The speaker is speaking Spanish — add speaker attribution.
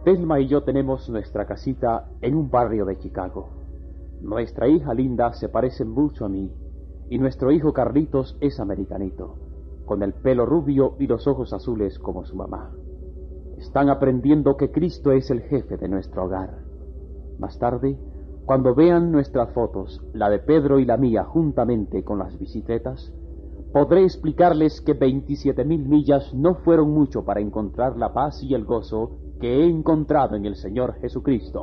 Speaker 1: Telma y yo tenemos nuestra casita en un barrio de Chicago. Nuestra hija Linda se parece mucho a mí, y nuestro hijo Carlitos es americanito, con el pelo rubio y los ojos azules como su mamá. Están aprendiendo que Cristo es el jefe de nuestro hogar. Más tarde, cuando vean nuestras fotos, la de Pedro y la mía juntamente con las bicicletas, podré explicarles que 27,000 millas no fueron mucho para encontrar la paz y el gozo que he encontrado en el Señor Jesucristo.